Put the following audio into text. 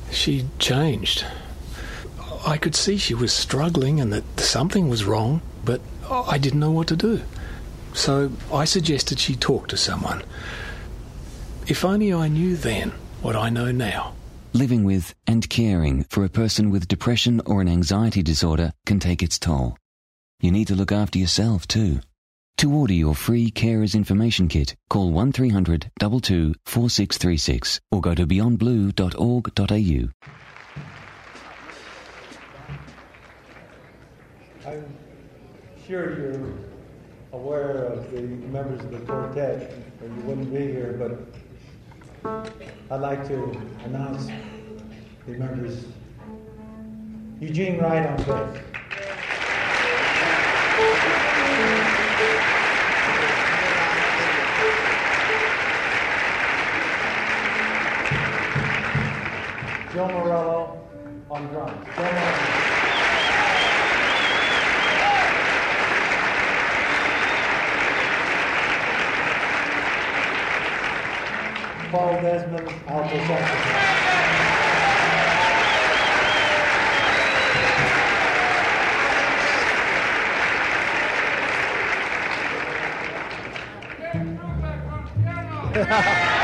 She'd changed. I could see she was struggling and that something was wrong, but I didn't know what to do. So I suggested she talk to someone. If only I knew then what I know now. Living with and caring for a person with depression or an anxiety disorder can take its toll. You need to look after yourself too. To order your free Carers Information Kit, call 1300 22 4636 or go to beyondblue.org.au. I'm sure you're aware of the members of the quartet, or you wouldn't be here, but I'd like to announce the members. Eugene Wright on bass. Joe Morello on drums. Paul Desmond, alto saxophone. Ha ha ha!